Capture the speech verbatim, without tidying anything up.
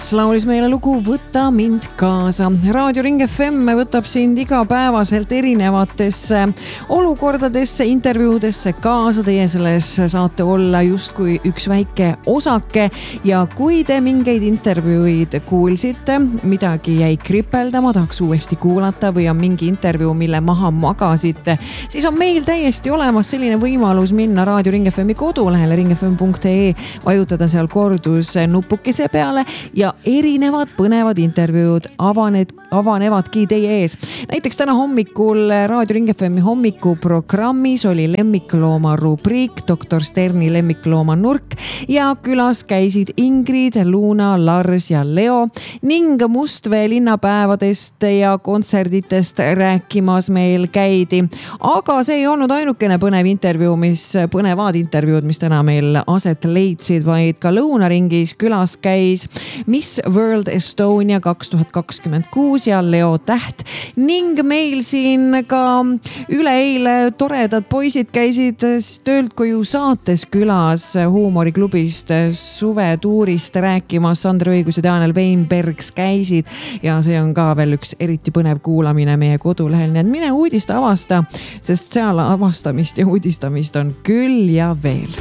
laulis meile lugu Võta mind kaasa. Raadio Ring F M võtab sind igapäevaselt erinevatesse olukordadesse, intervjuudesse kaasa. Teie selles saate olla justkui üks väike osake ja kui te mingeid intervjuid kuulsite, midagi jäi kripeldama, tahaks uuesti kuulata või on mingi intervjuu, mille maha magasite, siis on meil täiesti olemas selline võimalus minna Raadio Ring F M kodulehele ring f m punkt e, vajutada seal kordus nupukese peale ja erinevad põnevad intervjuud avaned, avanevadki teie ees. Näiteks täna hommikul Raadio Ring F M hommikuprogrammis oli lemmiklooma rubriik doktor Sterni lemmiklooma nurk ja külas käisid Ingrid, Luna, Lars ja Leo ning Mustvee linnapäevadest ja kontserditest rääkimas meil käidi. Aga see ei olnud ainukene põnev intervjuu, mis põnevad intervjuud, mis täna meil aset leidsid, vaid ka Lõunaringis külas käis Miss World Estonia kaks tuhat kakskümmend kuus ja Leo Täht ning meil siin ka üleeile toredad poisid käisid töölt koju saates külas huumoriklubist suvetuurist rääkimas. Sandra Õigus ja Daniel Weinbergs käisid ja see on ka veel üks eriti põnev kuulamine meie kodulehel, nii et mine uudiste avasta, sest seal avastamist ja uudistamist on küll ja veel.